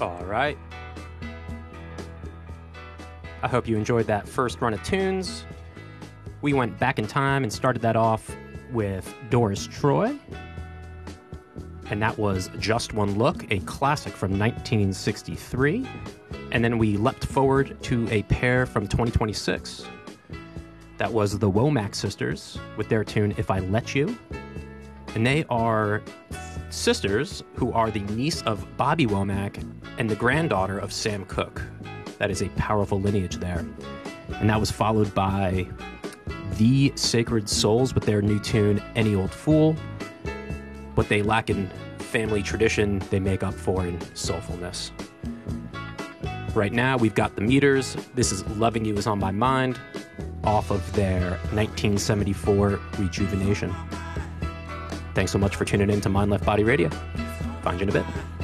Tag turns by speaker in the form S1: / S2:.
S1: All right. I hope you enjoyed that first run of tunes. We went back in time and started that off with Doris Troy. And that was Just One Look, a classic from 1963. And then we leapt forward to a pair from 2026. That was the Womack Sisters with their tune, If I Let You. And they are sisters who are the niece of Bobby Womack and the granddaughter of Sam Cooke. That is a powerful lineage there. And that was followed by The Sacred Souls with their new tune, Any Old Fool. What they lack in family tradition, they make up for in soulfulness. Right now, we've got the Meters. This is Loving You Is On My Mind, off of their 1974 Rejuvenation. Thanks so much for tuning in to Mind Left Body Radio. Find you in a bit.